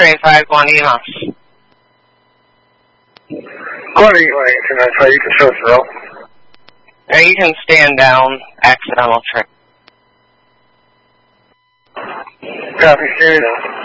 train 51 Emos. What are you waiting to know? So you can show through. Now you can stand down, accidental train. Copy, serious.